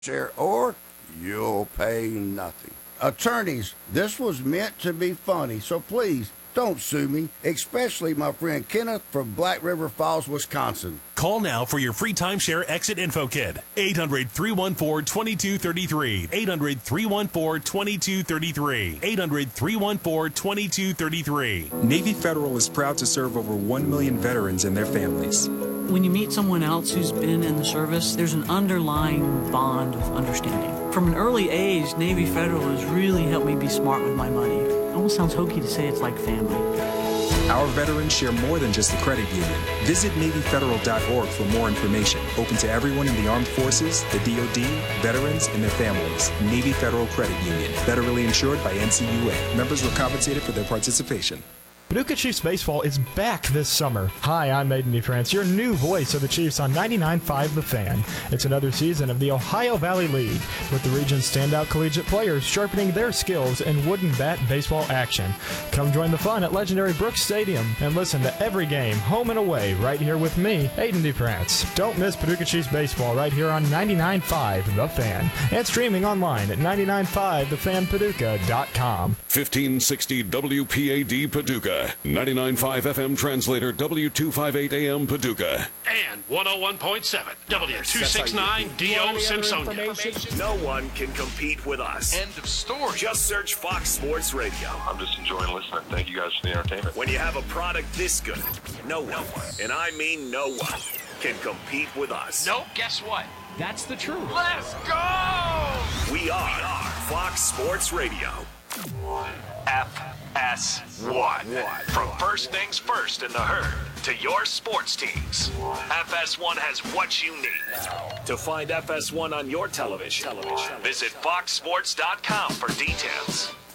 share or you'll pay nothing. Attorneys, this was meant to be funny, so please don't sue me, especially my friend Kenneth from Black River Falls, Wisconsin. Call now for your free timeshare exit info kit. 800-314-2233. 800-314-2233. 800-314-2233. Navy Federal is proud to serve over 1 million veterans and their families. When you meet someone else who's been in the service, there's an underlying bond of understanding. From an early age, Navy Federal has really helped me be smart with my money. It almost sounds hokey to say it's like family. Our veterans share more than just the credit union. Visit NavyFederal.org for more information. Open to everyone in the armed forces, the DoD, veterans, and their families. Navy Federal Credit Union. Federally insured by NCUA. Members were compensated for their participation. Paducah Chiefs baseball is back this summer. Hi, I'm Aiden DeFrance, your new voice of the Chiefs on 99.5 The Fan. It's another season of the Ohio Valley League, with the region's standout collegiate players sharpening their skills in wooden bat baseball action. Come join the fun at legendary Brooks Stadium and listen to every game, home and away, right here with me, Aiden DeFrance. Don't miss Paducah Chiefs baseball right here on 99.5 The Fan, and streaming online at 995thefanpaducah.com. 1560 WPAD Paducah. 99.5 FM translator W258 AM Paducah. And 101.7 W269 DO Simpsonia. No one can compete with us. End of story. Just search Fox Sports Radio. I'm just enjoying listening. Thank you guys for the entertainment. When you have a product this good, no one, and I mean no one, can compete with us. No, guess what? That's the truth. Let's go! We are Fox Sports Radio. FS1. From first things first in the herd to your sports teams, FS1 has what you need. To find FS1 on your television, visit foxsports.com for details.